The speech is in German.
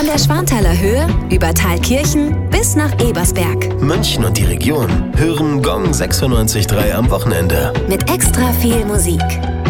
Von der Schwanthaler Höhe über Thalkirchen bis nach Ebersberg. München und die Region hören Gong 96.3 am Wochenende. Mit extra viel Musik.